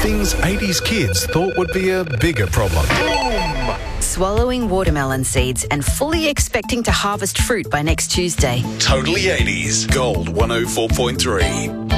Things 80s kids thought would be a bigger problem. Swallowing watermelon seeds and fully expecting to harvest fruit by next Tuesday. Totally 80s. Gold 104.3.